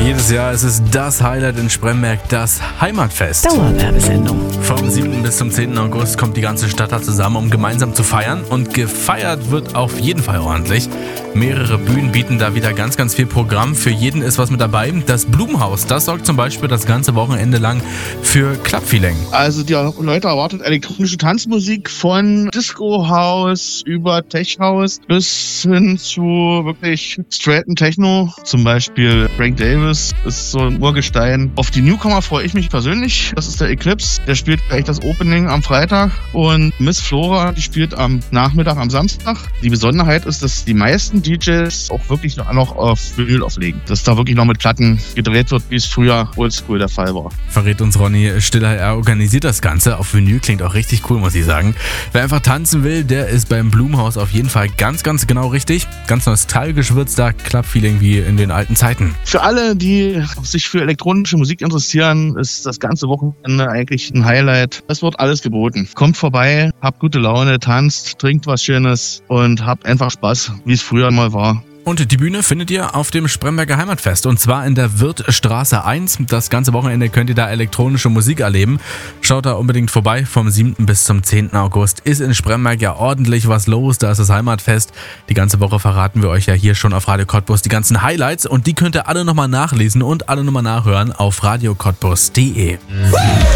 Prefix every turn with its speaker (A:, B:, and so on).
A: Jedes Jahr ist es das Highlight in Spremberg, das Heimatfest.
B: Dauerwerbesendung.
A: Vom 7. bis zum 10. August kommt die ganze Stadt da zusammen, um gemeinsam zu feiern. Und gefeiert wird auf jeden Fall ordentlich. Mehrere Bühnen bieten da wieder ganz, ganz viel Programm. Für jeden ist was mit dabei. Das Blumenhaus, das sorgt zum Beispiel das ganze Wochenende lang für Club-Feeling.
C: Also die Leute erwartet elektronische Tanzmusik von Disco-House über Tech-House bis hin zu wirklich straighten Techno. Zum Beispiel Frank Davis ist so ein Urgestein. Auf die Newcomer freue ich mich persönlich. Das ist der Eclipse. Der spielt gleich das Opening am Freitag. Und Miss Flora, die spielt am Nachmittag, am Samstag. Die Besonderheit ist, dass die meisten DJs auch wirklich noch auf Vinyl auflegen. Dass da wirklich noch mit Platten gedreht wird, wie es früher oldschool der Fall war.
A: Verrät uns Ronny Stiller, er organisiert das Ganze. Auf Vinyl klingt auch richtig cool, muss ich sagen. Wer einfach tanzen will, der ist beim Blumenhaus auf jeden Fall ganz, ganz genau richtig. Ganz nostalgisch wird's da, Club-Feeling wie in den alten Zeiten.
C: Für alle, die sich für elektronische Musik interessieren, ist das ganze Wochenende eigentlich ein Highlight. Es wird alles geboten. Kommt vorbei, habt gute Laune, tanzt, trinkt was Schönes und habt einfach Spaß, wie es früher mal war.
A: Und die Bühne findet ihr auf dem Spremberger Heimatfest und zwar in der Wirthstraße 1. Das ganze Wochenende könnt ihr da elektronische Musik erleben. Schaut da unbedingt vorbei. Vom 7. bis zum 10. August ist in Spremberg ja ordentlich was los. Da ist das Heimatfest. Die ganze Woche verraten wir euch ja hier schon auf Radio Cottbus die ganzen Highlights und die könnt ihr alle nochmal nachlesen und alle nochmal nachhören auf radiocottbus.de.